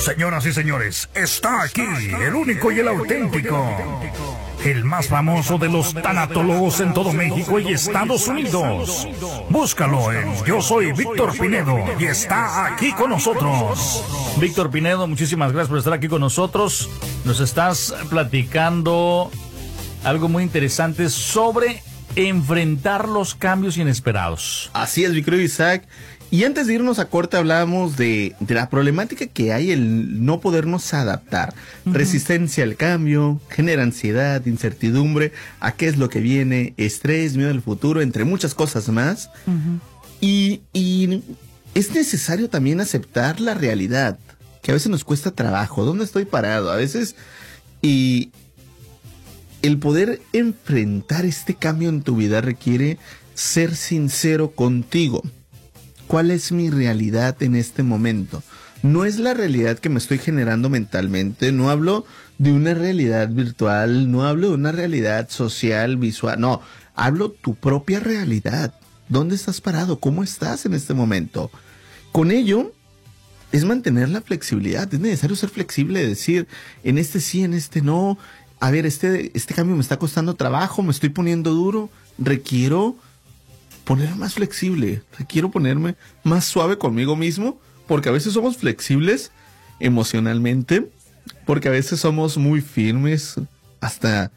Señoras y señores, está aquí el único y el auténtico, el más famoso de los tanatólogos en todo México y Estados Unidos. Búscalo en Yo Soy Víctor Pinedo y está aquí con nosotros. Víctor Pinedo, muchísimas gracias por estar aquí con nosotros. Nos estás platicando algo muy interesante sobre enfrentar los cambios inesperados. Así es, mi querido Isaac. Y antes de irnos a corte hablábamos de la problemática que hay el no podernos adaptar. Resistencia al cambio, genera ansiedad, incertidumbre, a qué es lo que viene, estrés, miedo al futuro, entre muchas cosas más. Y es necesario también aceptar la realidad, que a veces nos cuesta trabajo. ¿Dónde estoy parado? A veces, y el poder enfrentar este cambio en tu vida requiere ser sincero contigo. ¿Cuál es mi realidad en este momento? No es la realidad que me estoy generando mentalmente, no hablo de una realidad virtual, no hablo de una realidad social, visual, no, hablo tu propia realidad. ¿Dónde estás parado? ¿Cómo estás en este momento? Con ello, es mantener la flexibilidad, es necesario ser flexible, decir, en este sí, en este no, a ver, este cambio me está costando trabajo, me estoy poniendo duro, requiero ponerme más flexible, requiero ponerme más suave conmigo mismo, porque a veces somos flexibles emocionalmente, porque a veces somos muy firmes, hasta...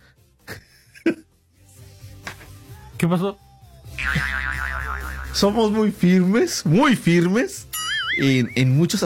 ¿Qué pasó? Somos muy firmes en muchos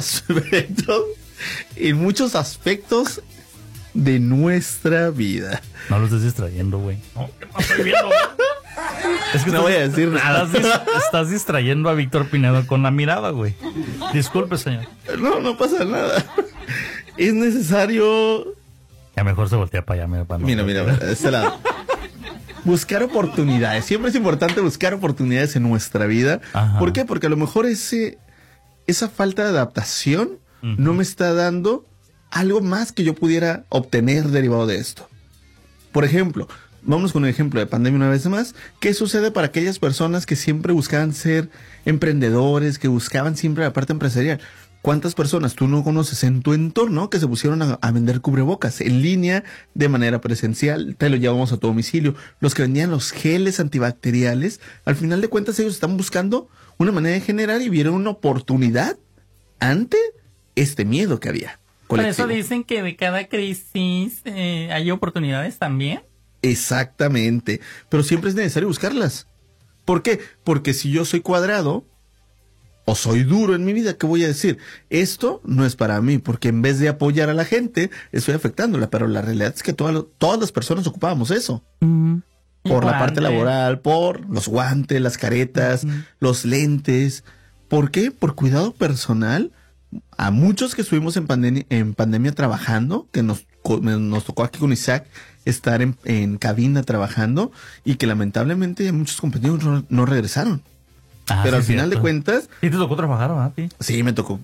aspectos de nuestra vida. No lo estés distrayendo, güey. No, ¿qué me estoy viendo? Es que no voy a decir nada. Estás distrayendo a Víctor Pinedo con la mirada, güey. Disculpe, señor. No pasa nada. Es necesario... Ya mejor se voltea para allá. Mira, de este lado. Buscar oportunidades. Siempre es importante buscar oportunidades en nuestra vida. Ajá. ¿Por qué? Porque a lo mejor esa falta de adaptación no me está dando algo más que yo pudiera obtener derivado de esto. Por ejemplo, vamos con un ejemplo de pandemia una vez más. ¿Qué sucede para aquellas personas que siempre buscaban ser emprendedores, que buscaban siempre la parte empresarial? ¿Cuántas personas tú no conoces en tu entorno que se pusieron a vender cubrebocas en línea de manera presencial? Te lo llevamos a tu domicilio. Los que vendían los geles antibacteriales, al final de cuentas ellos están buscando una manera de generar y vieron una oportunidad ante este miedo que había colectivo. Por eso dicen que de cada crisis hay oportunidades también. Exactamente, pero siempre es necesario buscarlas. ¿Por qué? Porque si yo soy cuadrado o soy duro en mi vida, ¿qué voy a decir? Esto no es para mí, porque en vez de apoyar a la gente, estoy afectándola, pero la realidad es que todas las personas ocupábamos eso. Por la parte laboral, por los guantes, las caretas, los lentes. ¿Por qué? Por cuidado personal. A muchos que estuvimos en pandemia trabajando, que nos tocó aquí con Isaac estar en cabina trabajando, y que lamentablemente muchos compañeros no regresaron. Pero al final de cuentas... ¿Y te tocó trabajar a ti? Sí, me tocó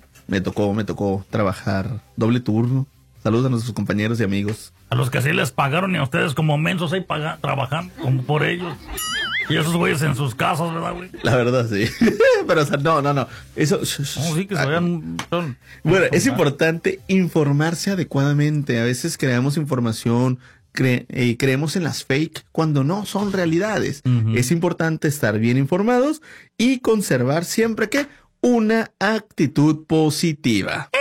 trabajar doble turno. Saludos a nuestros compañeros y amigos. A los que sí les pagaron y a ustedes como mensos ahí trabajando como por ellos. Y esos güeyes en sus casas, ¿verdad, güey? La verdad, sí. Pero, o sea, no. Eso... sí, que se vayan... Bueno, es importante informarse adecuadamente. A veces creamos información... creemos en las fake cuando no son realidades. Es importante estar bien informados y conservar siempre una actitud positiva.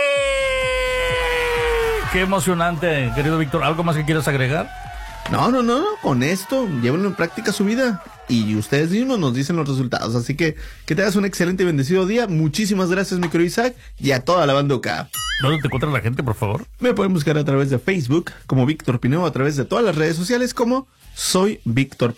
Qué emocionante, querido Víctor. ¿Algo más que quieras agregar? No. Con esto, llévenlo en práctica su vida. Y ustedes mismos nos dicen los resultados. Así que tengas un excelente y bendecido día. Muchísimas gracias, mi querido Isaac, y a toda la banduca. ¿Dónde te encuentra la gente, por favor? Me pueden buscar a través de Facebook como Víctor Pinedo, a través de todas las redes sociales como Soy Víctor